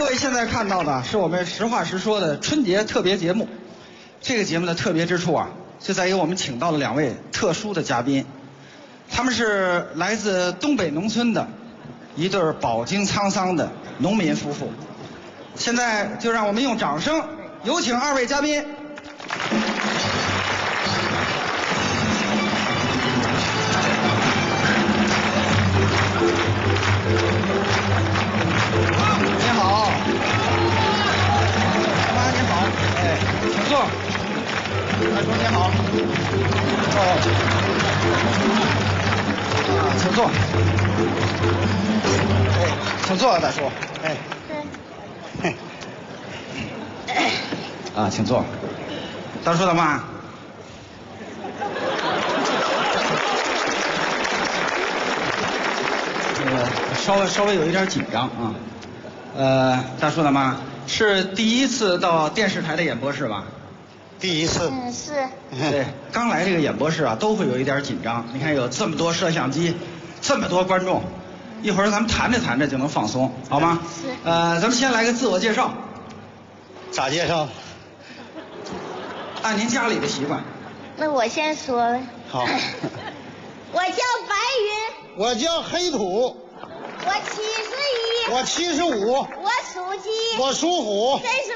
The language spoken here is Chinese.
各位现在看到的是我们实话实说的春节特别节目。这个节目的特别之处啊，就在于我们请到了2位特殊的嘉宾，他们是来自东北农村的一对饱经沧桑的农民夫妇。现在就让我们用掌声有请2位嘉宾。你好，妈你好，哎，请坐。大叔你好，请坐。哎，请坐，大叔。哎，嘿，请坐。大叔的妈。稍微有一点紧张啊。大叔的妈是第一次到电视台的演播室吧？ 第一次。 是。 对，刚来这个演播室啊，都会有一点紧张。你看有这么多摄像机，这么多观众，一会儿咱们谈着谈着就能放松，好吗？ 是。 咱们先来个自我介绍。 咋介绍？ 按您家里的习惯。 那我先说了。 好。 我叫白云。 我叫黑土。 我71。 我75。 我属鸡。 我属虎。 谁说